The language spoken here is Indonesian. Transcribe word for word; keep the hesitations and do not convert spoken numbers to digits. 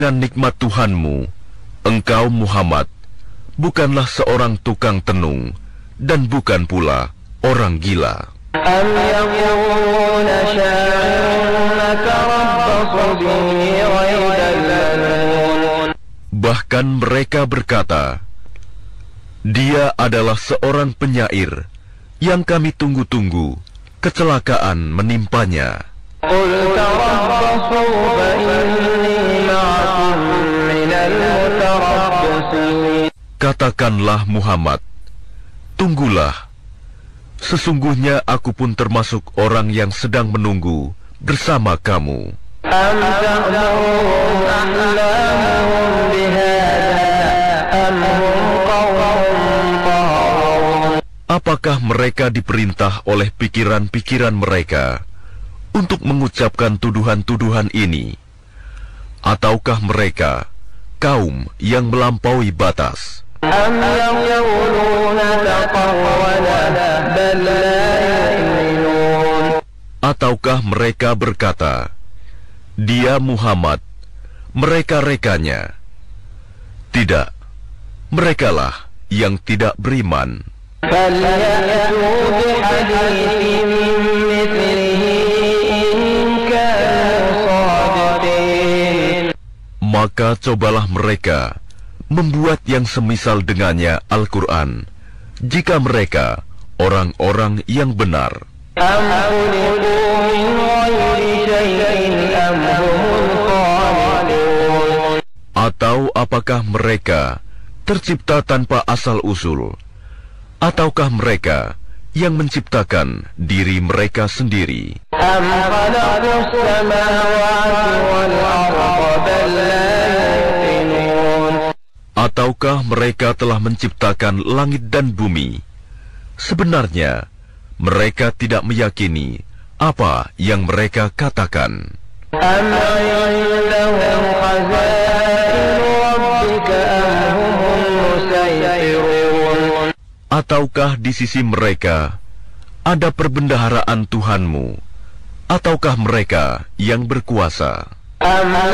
Dengan nikmat Tuhanmu, engkau Muhammad bukanlah seorang tukang tenung dan bukan pula orang gila. أم يقولون شاعر نتربص به ريب المنون. Bahkan mereka berkata, dia adalah seorang penyair yang kami tunggu-tunggu kecelakaan menimpanya. قل تربصوا فإني معكم من المتربصين. Katakanlah Muhammad, tunggulah. Sesungguhnya aku pun termasuk orang yang sedang menunggu bersama kamu. أم تأمرهم أحلامهم بهذا أم هم قوم طاغون. Apakah mereka diperintah oleh pikiran-pikiran mereka untuk mengucapkan tuduhan-tuduhan ini? Ataukah mereka kaum yang melampaui batas? أم يقولون تقوله بل لا يؤمنون. Ataukah mereka berkata, dia Muhammad, mereka-rekanya? Tidak, merekalah yang tidak beriman. فليأتوا بحديث مثله إن كانوا صادقين. Maka cobalah mereka membuat yang semisal dengannya Al-Quran, jika mereka orang-orang yang benar. أم خلقوا من غير شيء أم هم الخالقون. Atau apakah mereka tercipta tanpa asal-usul? Ataukah mereka yang menciptakan diri mereka sendiri? أم خلقوا السماوات والأرض بل لا يوقنون. Ataukah mereka telah menciptakan langit dan bumi? Sebenarnya, mereka tidak meyakini apa yang mereka katakan. أم عندهم خزائن ربك أم هم المسيطرون. Ataukah di sisi mereka ada perbendaharaan Tuhanmu? Ataukah mereka yang berkuasa? أم